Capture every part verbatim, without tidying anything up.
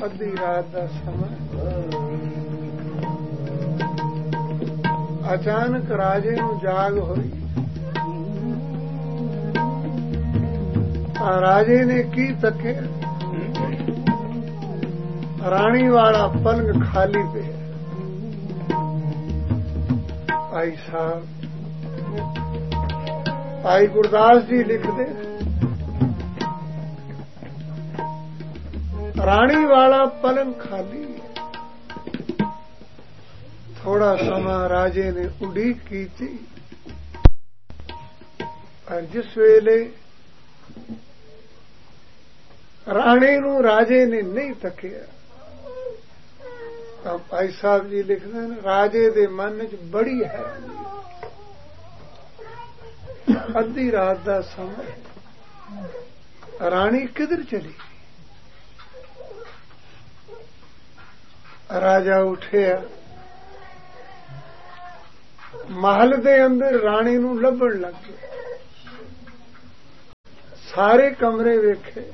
अद्धी रात का समय अचानक राजे नूं जाग हुई। राजे ने की तके रानी वाला पलंग खाली पे। भाई साहब भाई गुरदास जी लिखते रानी वाला पलंग खाली। थोड़ा समा राजे ने उड़ीक की थी और जिस वेले राणी नूं राजे ने नहीं तकिया तो भाई साहब जी लिखते हैं राजे दे मन च बड़ी हैरानी। अद्धी रात का समय राणी किधर चली। राजा उठे महल दे अंदर राणी नूं लभण लग गया। सारे कमरे वेखे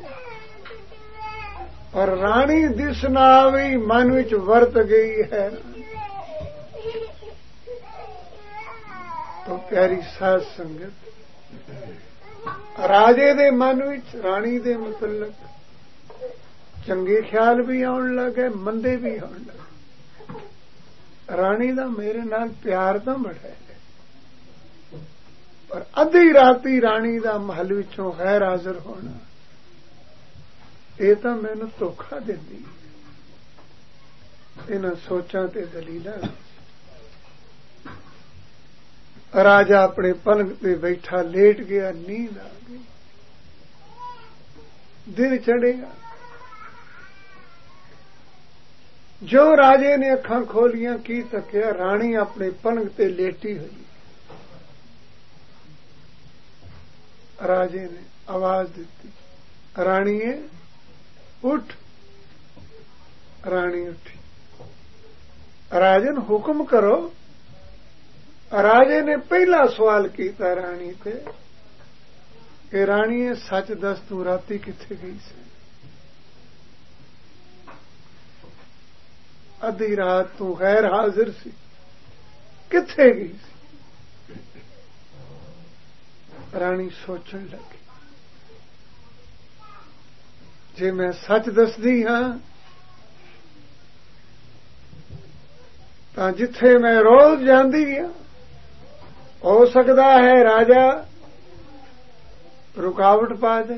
और राणी दिस ना आवी मन विच वरत गई है। तो प्यारी साध संगत राजे दे मन विच राणी दे मुतल्लक चंगे ख्याल भी आउण लगे मंदे भी आउण लगे। राणी दा मेरे नाल प्यार तो बड़ा है और अद्धी राती राणी दा महल विचों गैर हाजिर होना ये तो मैनू धोखा देंदी। इन्हां सोचां ते दलीलां राजा अपने पलंग पे बैठा लेट गया। नींद आ गई। दिन चढ़ेगा। जो राजे ने अखां खोलियां की तकिया रानी अपने पलंग पे लेटी हुई। राजे ने आवाज दी राणीए उठ। रानी उठी। राजन हुक्म करो। राजे ने पहला सवाल किया रानी से कि राणीए सच दस तू राती किथे गई से। अद्धी रात तू गैर हाजिर सी किथे गई सी। रानी सोचन लगी जे मैं सच दसदी हां तां जिथे मैं रोज जांदी हां हो सकदा है राजा रुकावट पा दे।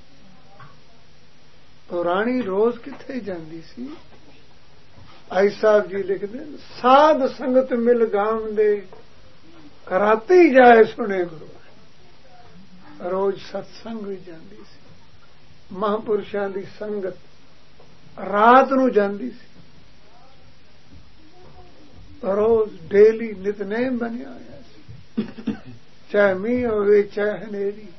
तो रानी रोज किथे जांदी सी। आई साहब जी लिखते साध संगत मिल गाम दे राती जाए सुने गुरु। रोज सत्संग भी जांदी सी। महापुरुषां दी संगत रात नूं जांदी सी। रोज डेली नितनेम बनिया होया सी। चाहे मींह होवे चाहे हनेरी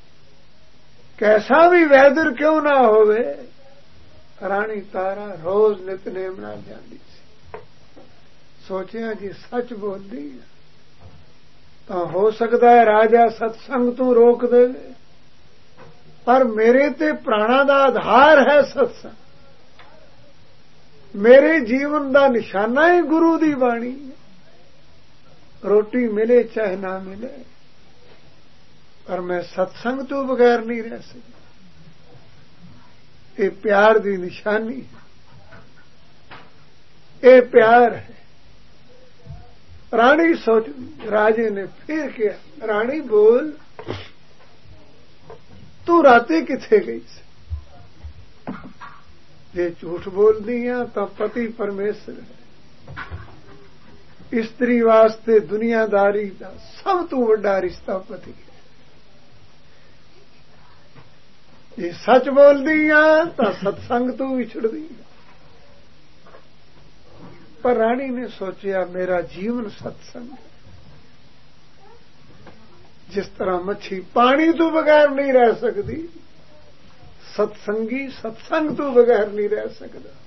कैसा भी वैदर क्यों ना होवे रानी तारा रोज नितनेम नाल जांदी सी। सोचिया जी सच बोलदी है तो हो सकता है राजा सत्संग तू रोक दे पर मेरे ते प्राणा दा आधार है सत्संग। मेरे जीवन दा निशाना ही गुरु दी बाणी है। रोटी मिले चाहे ना मिले पर मैं सत्संग तो बगैर नहीं रह सकता। ये प्यार दी निशानी है। ये प्यार है। रानी सोच राजे ने फिर किया रानी बोल तू राती किथे गई से। जे झूठ बोल दिया तो पति परमेश्वर है। स्त्री वास्ते दुनियादारी का सब तू वड्डा रिश्ता पति है। जे सच बोल दिया तो सत्संग तू विछड़ दिया। पर रानी ने सोचा मेरा जीवन सत्संग है। जिस तरह मच्छी पानी तो बगैर नहीं रह सकती सत्संगी सत्संग तो बगैर नहीं रह सकता।